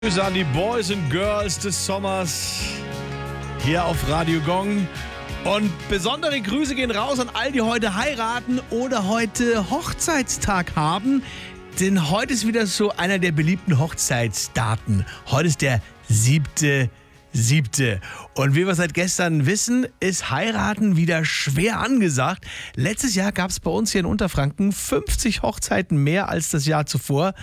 Grüße an die Boys and Girls des Sommers hier auf Radio Gong. Und besondere Grüße gehen raus an all die heute heiraten oder heute Hochzeitstag haben. Denn heute ist wieder so einer der beliebten Hochzeitsdaten. Heute ist der 7.7. Und wie wir seit gestern wissen, ist Heiraten wieder schwer angesagt. Letztes Jahr gab es bei uns hier in Unterfranken 50 Hochzeiten mehr als das Jahr zuvor.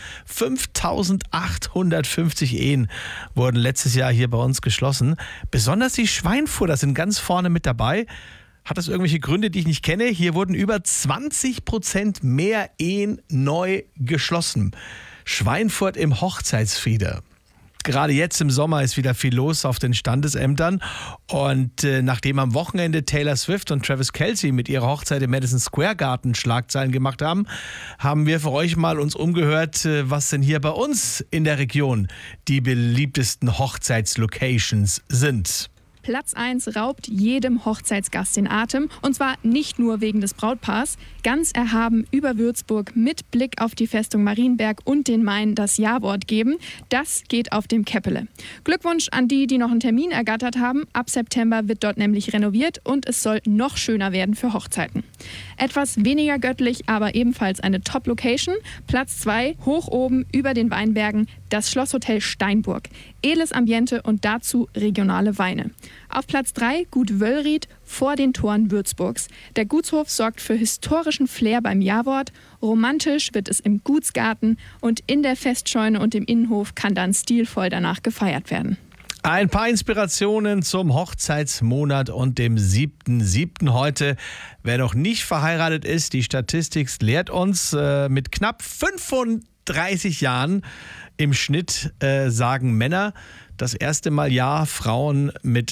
5.850 Ehen wurden letztes Jahr hier bei uns geschlossen. Besonders die Schweinfurter sind ganz vorne mit dabei. Hat das irgendwelche Gründe, die ich nicht kenne? Hier wurden über 20% mehr Ehen neu geschlossen. Schweinfurt im Hochzeitsfriede. Gerade jetzt im Sommer ist wieder viel los auf den Standesämtern. Und nachdem am Wochenende Taylor Swift und Travis Kelce mit ihrer Hochzeit im Madison Square Garden Schlagzeilen gemacht haben, haben wir für euch mal uns umgehört, was denn hier bei uns in der Region die beliebtesten Hochzeitslocations sind. Platz 1 raubt jedem Hochzeitsgast den Atem. Und zwar nicht nur wegen des Brautpaars. Ganz erhaben über Würzburg mit Blick auf die Festung Marienberg und den Main das Ja-Wort geben. Das geht auf dem Käppele. Glückwunsch an die, die noch einen Termin ergattert haben. Ab September wird dort nämlich renoviert und es soll noch schöner werden für Hochzeiten. Etwas weniger göttlich, aber ebenfalls eine Top-Location. Platz 2, hoch oben über den Weinbergen, das Schlosshotel Steinburg. Edles Ambiente und dazu regionale Weine. Auf Platz 3 Gut Wöllried vor den Toren Würzburgs. Der Gutshof sorgt für historischen Flair beim Ja-Wort. Romantisch wird es im Gutsgarten und in der Festscheune und im Innenhof kann dann stilvoll danach gefeiert werden. Ein paar Inspirationen zum Hochzeitsmonat und dem 7.7. heute. Wer noch nicht verheiratet ist, die Statistik lehrt uns, mit knapp 35 Jahren im Schnitt sagen Männer das erste Mal ja, Frauen mit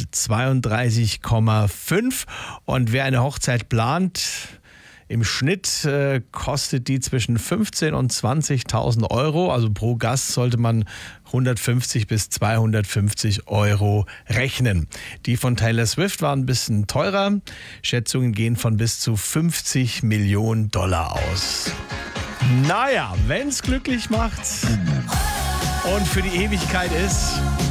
32,5. Und wer eine Hochzeit plant, im Schnitt kostet die zwischen 15.000 und 20.000 Euro. Also pro Gast sollte man 150 bis 250 Euro rechnen. Die von Taylor Swift waren ein bisschen teurer. Schätzungen gehen von bis zu 50 Millionen Dollar aus. Naja, wenn's glücklich macht und für die Ewigkeit ist,